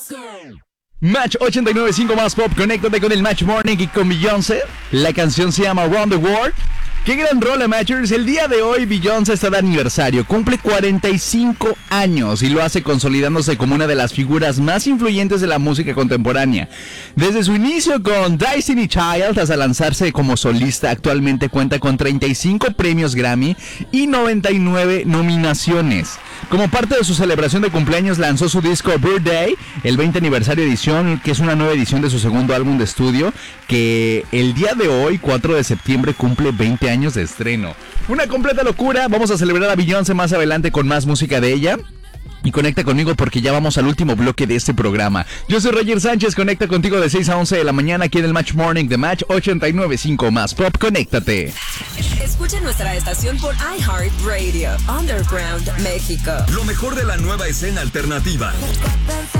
Match 89.5 más pop, conéctate con el Match Morning y con Beyoncé. La canción se llama Around the World. ¡Qué gran rola, Matchers! El día de hoy Beyoncé está de aniversario, cumple 45 años y lo hace consolidándose como una de las figuras más influyentes de la música contemporánea. Desde su inicio con Destiny Child hasta lanzarse como solista, actualmente cuenta con 35 premios Grammy y 99 nominaciones. Como parte de su celebración de cumpleaños lanzó su disco Birthday, el 20 aniversario edición, que es una nueva edición de su segundo álbum de estudio, que el día de hoy, 4 de septiembre, cumple 20 años de estreno. Una completa locura. Vamos a celebrar a Beyoncé más adelante con más música de ella. Y conecta conmigo porque ya vamos al último bloque de este programa. Yo soy Roger Sánchez, conecta contigo de 6 a 11 de la mañana aquí en el Match Morning de Match 89.5 más pop. Conéctate. Escucha nuestra estación por iHeartRadio, Underground México. Lo mejor de la nueva escena alternativa.